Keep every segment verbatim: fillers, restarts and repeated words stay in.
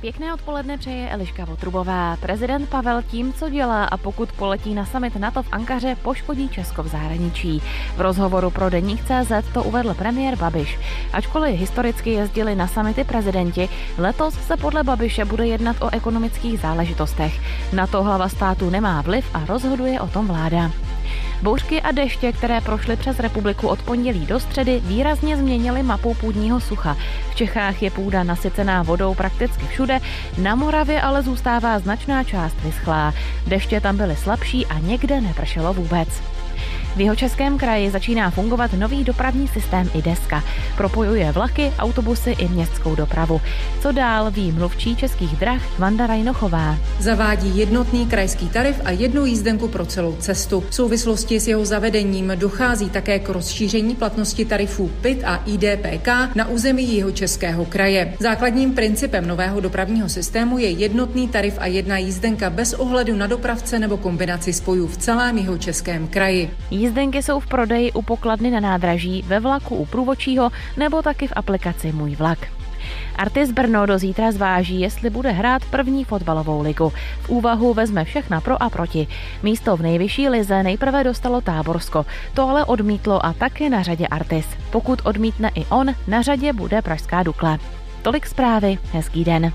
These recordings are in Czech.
Pěkné odpoledne přeje Eliška Votrubová. Prezident Pavel tím, co dělá a pokud poletí na summit NATO v Ankaře, poškodí Česko v zahraničí. V rozhovoru pro Deník tečka cé zet to uvedl premiér Babiš. Ačkoliv historicky jezdili na summity prezidenti, letos se podle Babiše bude jednat o ekonomických záležitostech. Na to hlava státu nemá vliv a rozhoduje o tom vláda. Bouřky a deště, které prošly přes republiku od pondělí do středy, výrazně změnily mapu půdního sucha. V Čechách je půda nasycená vodou prakticky všude, na Moravě ale zůstává značná část vyschlá. Deště tam byly slabší a někde nepršelo vůbec. V Jihočeském kraji začíná fungovat nový dopravní systém iDeska. Propojuje vlaky, autobusy i městskou dopravu. Co dál, ví mluvčí Českých drah Vanda Rajnochová. Zavádí jednotný krajský tarif a jednu jízdenku pro celou cestu. V souvislosti s jeho zavedením dochází také k rozšíření platnosti tarifů P I T a I D P K na území Jihočeského kraje. Základním principem nového dopravního systému je jednotný tarif a jedna jízdenka bez ohledu na dopravce nebo kombinaci spojů v celém Jihočeském kraji. Jízdenky jsou v prodeji u pokladny na nádraží, ve vlaku u průvodčího nebo taky v aplikaci Můj vlak. Artis Brno do zítra zváží, jestli bude hrát první fotbalovou ligu. V úvahu vezme všechna pro a proti. Místo v nejvyšší lize nejprve dostalo Táborsko. To ale odmítlo a taky na řadě Artis. Pokud odmítne i on, na řadě bude pražská Dukla. Tolik zprávy, hezký den.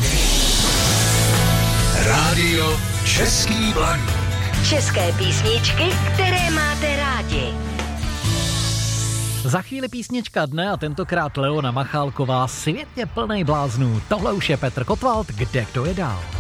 Rádio Český Blaník. České písničky, které máte rádi. Za chvíli písnička dne a tentokrát Leona Machálková, Svět je plnej bláznů. Tohle už je Petr Kotwald, kde kdo je dál.